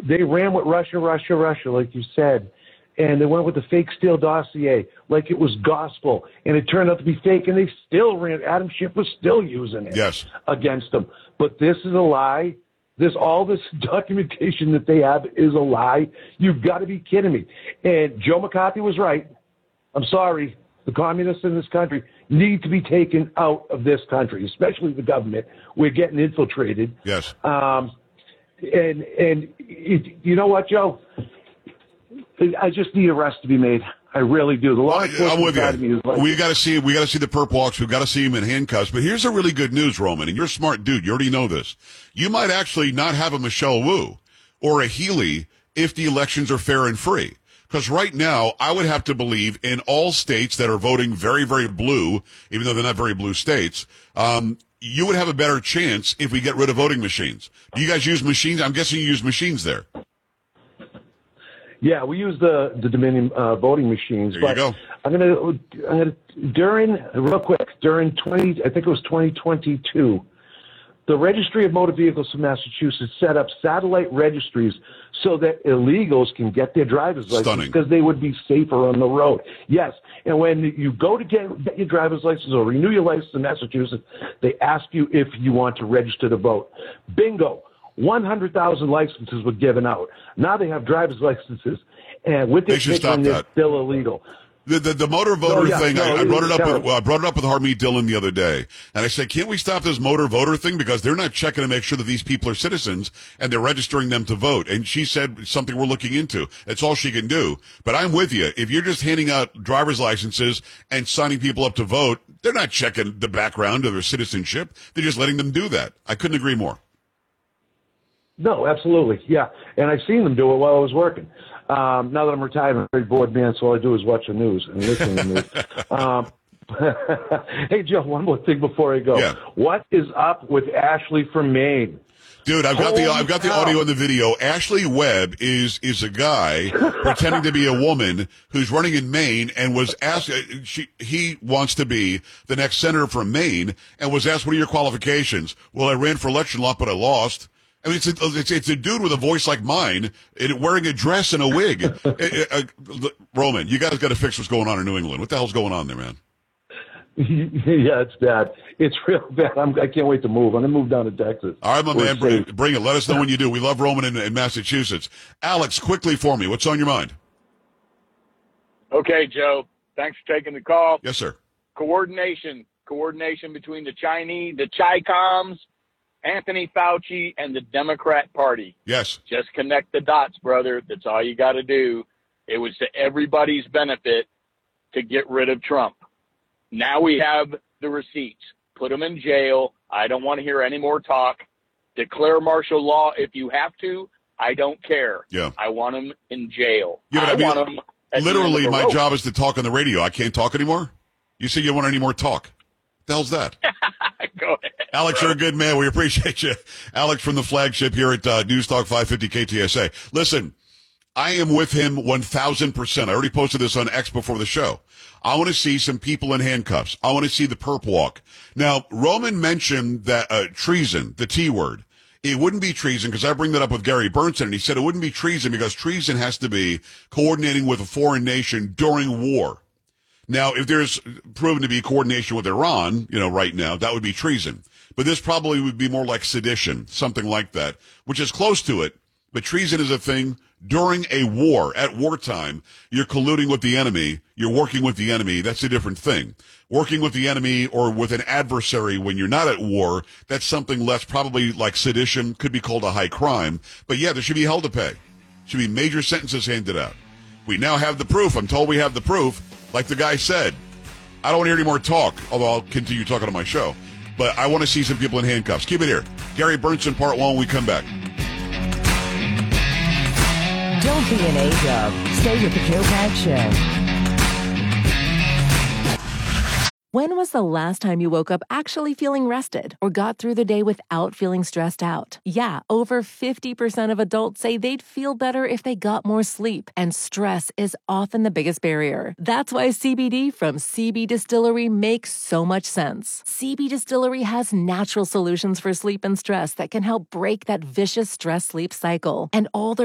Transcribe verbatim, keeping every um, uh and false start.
they ran with Russia, Russia, Russia, like you said. And they went with the fake Steele dossier like it was gospel. And it turned out to be fake, and they still ran. Adam Schiff was still using it yes. against them. But this is a lie. This all this documentation that they have is a lie. You've got to be kidding me. And Joe McCarthy was right. I'm sorry. The communists in this country need to be taken out of this country, especially the government. We're getting infiltrated. Yes. Um, and and it, you know what, Joe? I just need arrests to be made. I really do. The law well, I'm with you. Like, we got to see. We got to see the perp walks. We've got to see him in handcuffs. But here's the really good news, Roman. And you're a smart dude. You already know this. You might actually not have a Michelle Wu or a Healy if the elections are fair and free. Because right now, I would have to believe in all states that are voting very, very blue, even though they're not very blue states, um, you would have a better chance if we get rid of voting machines. Do you guys use machines? I'm guessing you use machines there. Yeah, we use the the Dominion uh, voting machines. There but you go. I'm gonna I'm gonna during real quick during twenty I think it was twenty twenty-two, the Registry of Motor Vehicles of Massachusetts set up satellite registries so that illegals can get their driver's license Stunning. because they would be safer on the road. Yes, and when you go to get, get your driver's license or renew your license in Massachusetts, they ask you if you want to register to vote. Bingo. one hundred thousand licenses were given out. Now they have driver's licenses, and with They their should stop picture, they're that. still illegal. The, the the motor voter No, yeah, thing, no, I, I brought it up. terrible. With, well, I brought it up with Harmeet Dillon the other day, and I said, "Can't we stop this motor voter thing because they're not checking to make sure that these people are citizens and they're registering them to vote?" And she said something we're looking into. It's all she can do. But I'm with you. If you're just handing out driver's licenses and signing people up to vote, they're not checking the background of their citizenship. They're just letting them do that. I couldn't agree more. No, absolutely, yeah. And I've seen them do it while I was working. Um, now that I'm retired, I'm a very bored man, so all I do is watch the news and listen to the news. Um, hey, Joe, one more thing before I go. Yeah. What is up with Ashley from Maine? Dude, I've got the Holy I've got the cow. audio and the video. Ashley Webb is is a guy pretending to be a woman who's running in Maine and was asked. She he wants to be the next senator from Maine and was asked, "What are your qualifications?" Well, I ran for election a lot, but I lost. I mean, it's a, it's, it's a dude with a voice like mine, and wearing a dress and a wig. uh, uh, Roman, you guys got to fix what's going on in New England. What the hell's going on there, man? Yeah, it's bad. It's real bad. I'm, I can't wait to move. I'm going to move down to Texas. All right, my We're man, bring, safe. bring it. Let us know when you do. We love Roman in, in Massachusetts. Alex, quickly for me, what's on your mind? Okay, Joe. Thanks for taking the call. Yes, sir. Coordination. Coordination between the Chinese, the Chi-Coms, Anthony Fauci, and the Democrat Party. Yes. Just connect the dots, brother. That's all you got to do. It was to everybody's benefit to get rid of Trump. Now we have the receipts. Put them in jail. I don't want to hear any more talk. Declare martial law if you have to. I don't care. Yeah. I want them in jail. Yeah, but I, I mean, want them at the end literally, of the my rope. job is to talk on the radio. I can't talk anymore? You say you don't want any more talk. What the hell's that? Go ahead. Alex, bro. you're a good man. We appreciate you. Alex from the flagship here at uh, News Talk five fifty K T S A. Listen, I am with him one thousand percent. I already posted this on X before the show. I want to see some people in handcuffs. I want to see the perp walk. Now, Roman mentioned that uh, treason, the T word. It wouldn't be treason because I bring that up with Gary Burnson, and he said it wouldn't be treason because treason has to be coordinating with a foreign nation during war. Now, if there's proven to be coordination with Iran, you know, right now, that would be treason. But this probably would be more like sedition, something like that, which is close to it. But treason is a thing during a war. At wartime, you're colluding with the enemy. You're working with the enemy. That's a different thing. Working with the enemy or with an adversary when you're not at war, that's something less probably like sedition, could be called a high crime. But yeah, there should be hell to pay. Should be major sentences handed out. We now have the proof. I'm told we have the proof. Like the guy said, I don't want to hear any more talk, although I'll continue talking on my show. But I want to see some people in handcuffs. Keep it here. Gary Burnson, part one, when we come back. Don't be an A-dub. Stay with the Joe Pags Show. When was the last time you woke up actually feeling rested or got through the day without feeling stressed out? Yeah, over fifty percent of adults say they'd feel better if they got more sleep, and stress is often the biggest barrier. That's why C B D from C B Distillery makes so much sense. C B Distillery has natural solutions for sleep and stress that can help break that vicious stress-sleep cycle, and all their